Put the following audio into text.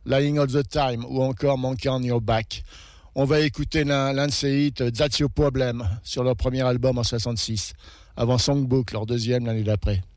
Lying All the Time ou encore Monkey on Your Back. On va écouter l'un de ces hits, That's Your Problem, sur leur premier album en 66, avant Songbook, leur deuxième l'année d'après.